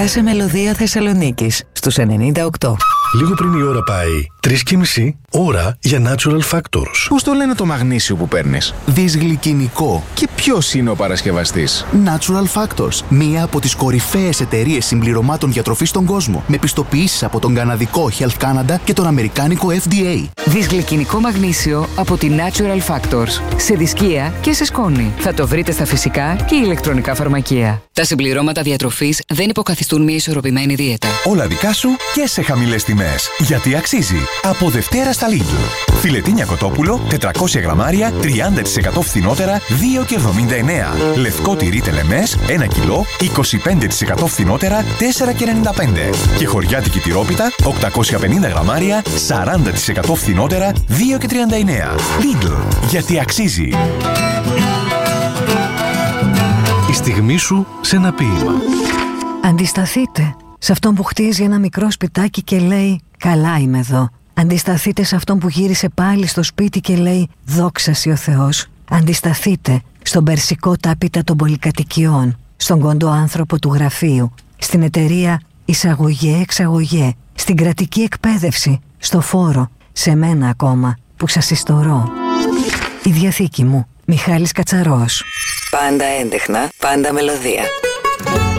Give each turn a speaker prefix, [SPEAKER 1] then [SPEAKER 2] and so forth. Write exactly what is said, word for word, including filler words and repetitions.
[SPEAKER 1] Πιάσε Μελωδία Θεσσαλονίκης στους ενενήντα οκτώ.
[SPEAKER 2] Λίγο πριν η ώρα πάει, τρεις και μισή ώρα για Natural Factors.
[SPEAKER 3] Πώς το λένε το μαγνήσιο που παίρνεις?
[SPEAKER 4] Δυσγλυκινικό.
[SPEAKER 3] Και ποιος είναι ο παρασκευαστής?
[SPEAKER 4] Natural Factors. Μία από τις κορυφαίες εταιρείες συμπληρωμάτων διατροφής στον κόσμο. Με πιστοποιήσεις από τον καναδικό Health Canada και τον αμερικάνικο Εφ ντι έι.
[SPEAKER 5] Δυσγλυκινικό μαγνήσιο από τη Natural Factors. Σε δισκία και σε σκόνη. Θα το βρείτε στα φυσικά και ηλεκτρονικά φαρμακεία. Τα συμπληρώματα διατροφής δεν υποκαθιστούν μια ισορροπημένη δίαιτα.
[SPEAKER 6] Όλα δικά σου και σε χαμηλές τιμές. Γιατί αξίζει. Από Δευτέρα στα Lidl. Φιλετίνια κοτόπουλο, τετρακόσια γραμμάρια, τριάντα τοις εκατό φθηνότερα, δύο και εβδομήντα εννέα. Λευκό τυρί τελεμές, ένα κιλό, είκοσι πέντε τοις εκατό φθηνότερα, τέσσερα και ενενήντα πέντε. Και χωριάτικη τυρόπιτα, οκτακόσια πενήντα γραμμάρια, σαράντα τοις εκατό φθηνότερα, δύο και τριάντα εννέα. Lidl. Γιατί αξίζει.
[SPEAKER 2] Η στιγμή σου σε ένα ποίημα.
[SPEAKER 7] Αντισταθείτε σε αυτόν που χτίζει ένα μικρό σπιτάκι και λέει «Καλά είμαι εδώ». Αντισταθείτε σε αυτόν που γύρισε πάλι στο σπίτι και λέει «Δόξα σοι ο Θεός». Αντισταθείτε στον περσικό τάπητα των πολυκατοικιών, στον κοντό άνθρωπο του γραφείου, στην εταιρεία εισαγωγέ-εξαγωγέ, στην κρατική εκπαίδευση, στο φόρο, σε μένα ακόμα που σας ιστορώ. Η διαθήκη μου, Μιχάλης Κατσαρός.
[SPEAKER 1] Πάντα έντεχνα, πάντα μελωδία.